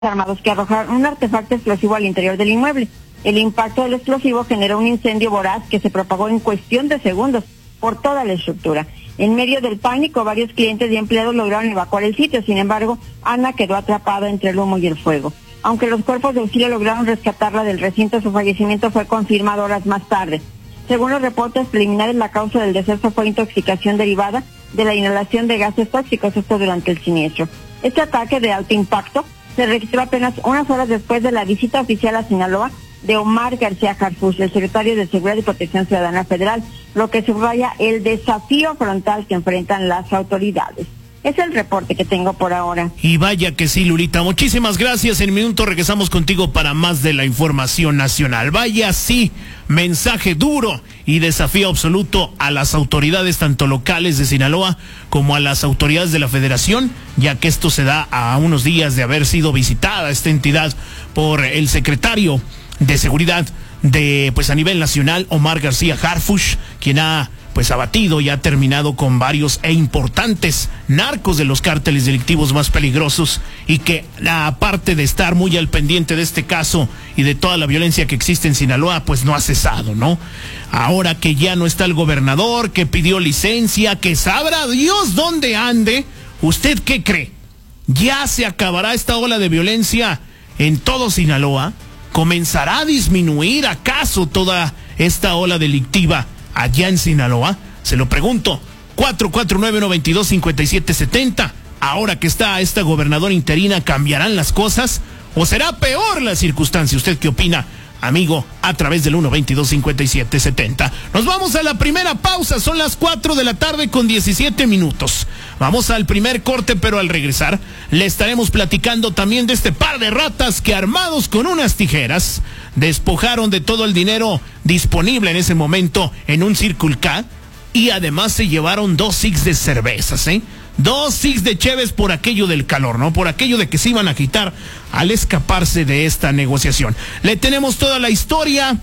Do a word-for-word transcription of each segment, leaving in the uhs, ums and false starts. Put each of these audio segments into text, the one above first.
armados que arrojaron un artefacto explosivo al interior del inmueble. El impacto del explosivo generó un incendio voraz que se propagó en cuestión de segundos por toda la estructura. En medio del pánico, varios clientes y empleados lograron evacuar el sitio. Sin embargo, Ana quedó atrapada entre el humo y el fuego. Aunque los cuerpos de auxilio lograron rescatarla del recinto, su fallecimiento fue confirmado horas más tarde. Según los reportes preliminares, la causa del deceso fue intoxicación derivada de la inhalación de gases tóxicos, esto durante el siniestro. Este ataque de alto impacto se registró apenas unas horas después de la visita oficial a Sinaloa de Omar García Harfuch, el secretario de Seguridad y Protección Ciudadana Federal, lo que subraya el desafío frontal que enfrentan las autoridades. Es el reporte que tengo por ahora. Y vaya que sí, Lulita. Muchísimas gracias. En un minuto regresamos contigo para más de la información nacional. Vaya sí, mensaje duro y desafío absoluto a las autoridades tanto locales de Sinaloa como a las autoridades de la Federación, ya que esto se da a unos días de haber sido visitada esta entidad por el secretario de Seguridad de, pues a nivel nacional, Omar García Harfuch, quien ha pues abatido y ha terminado con varios e importantes narcos de los cárteles delictivos más peligrosos, y que aparte de estar muy al pendiente de este caso y de toda la violencia que existe en Sinaloa, pues no ha cesado, ¿no? Ahora que ya no está el gobernador, que pidió licencia, que sabrá Dios dónde ande, ¿usted qué cree? ¿Ya se acabará esta ola de violencia en todo Sinaloa? ¿Comenzará a disminuir acaso toda esta ola delictiva allá en Sinaloa? Se lo pregunto. Cuatro cuatro nueve, nueve dos, cinco siete siete cero. Ahora que está esta gobernadora interina, ¿cambiarán las cosas o será peor la circunstancia? ¿Usted qué opina, amigo? A través del uno veintidós, cincuenta y siete setenta. Nos vamos a la primera pausa. Son las cuatro de la tarde con diecisiete minutos. Vamos al primer corte, pero al regresar le estaremos platicando también de este par de ratas que, armados con unas tijeras, despojaron de todo el dinero disponible en ese momento en un Circle K, y además se llevaron dos six de cervezas, ¿eh? Dos six de cheves por aquello del calor, ¿no? Por aquello de que se iban a agitar al escaparse de esta negociación. Le tenemos toda la historia,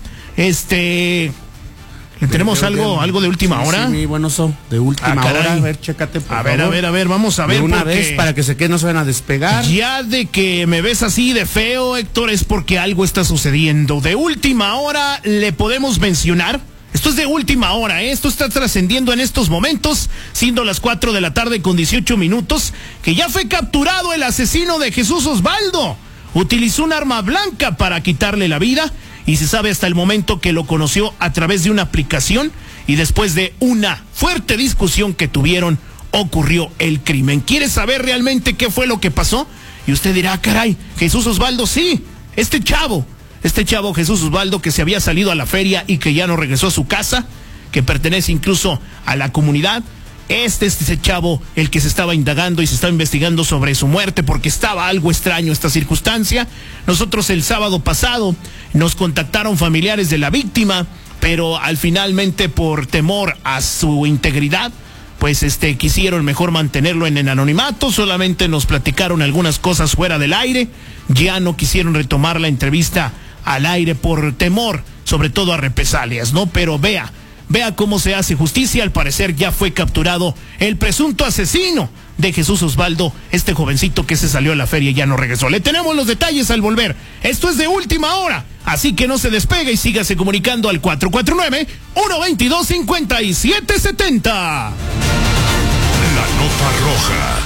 este... ¿Le tenemos algo, de, algo de última sí, hora? Sí, bueno, so, de última ah, hora. A ver, chécate, por A favor. ver, a ver, a ver, vamos a ver. De una vez, para que se queden, no se van a despegar. Ya de que me ves así de feo, Héctor, es porque algo está sucediendo. De última hora le podemos mencionar. Esto es de última hora, ¿eh? Esto está trascendiendo en estos momentos, siendo las cuatro de la tarde con dieciocho minutos, que ya fue capturado el asesino de Jesús Osvaldo. Utilizó un arma blanca para quitarle la vida, y se sabe hasta el momento que lo conoció a través de una aplicación, y después de una fuerte discusión que tuvieron, ocurrió el crimen. ¿Quiere saber realmente qué fue lo que pasó? Y usted dirá, ah, caray, Jesús Osvaldo, sí, este chavo, este chavo Jesús Osvaldo, que se había salido a la feria y que ya no regresó a su casa, que pertenece incluso a la comunidad. Este es ese chavo el que se estaba indagando y se estaba investigando sobre su muerte, porque estaba algo extraño esta circunstancia. Nosotros el sábado pasado nos contactaron familiares de la víctima, pero al finalmente, por temor a su integridad, pues este quisieron mejor mantenerlo en el anonimato. Solamente nos platicaron algunas cosas fuera del aire. Ya no quisieron retomar la entrevista al aire por temor, sobre todo a represalias, ¿no? Pero vea, Vea cómo se hace justicia. Al parecer ya fue capturado el presunto asesino de Jesús Osvaldo, este jovencito que se salió a la feria y ya no regresó. Le tenemos los detalles al volver. Esto es de última hora, así que no se despegue y sígase comunicando al cuatro cuatro nueve, uno veintidós, cincuenta y siete setenta. La nota roja.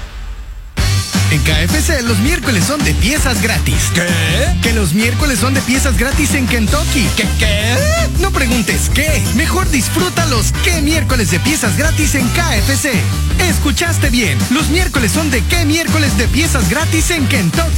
En K F C los miércoles son de piezas gratis. ¿Qué? Que los miércoles son de piezas gratis en Kentucky. ¿Qué qué? No preguntes qué. Mejor disfruta los qué miércoles de piezas gratis en K F C. Escuchaste bien. Los miércoles son de qué miércoles de piezas gratis en Kentucky.